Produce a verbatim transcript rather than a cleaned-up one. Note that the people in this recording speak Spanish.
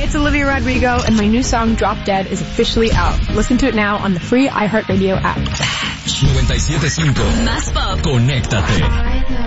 it's Olivia Rodrigo, and my new song, Drop Dead, is officially out. Listen to it now on the free iHeartRadio app. noventa y siete punto cinco Más pop. Conéctate.